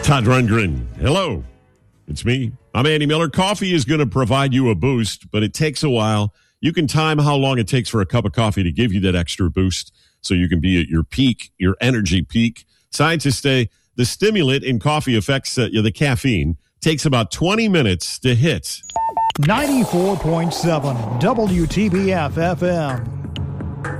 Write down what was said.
Todd Rundgren. Hello. It's me. I'm Andy Miller. Coffee is going to provide you a boost, but it takes a while. You can time how long it takes for a cup of coffee to give you that extra boost so you can be at your peak, your energy peak. Scientists say the stimulant in coffee affects the caffeine. Takes about 20 minutes to hit. 94.7 WTBF FM.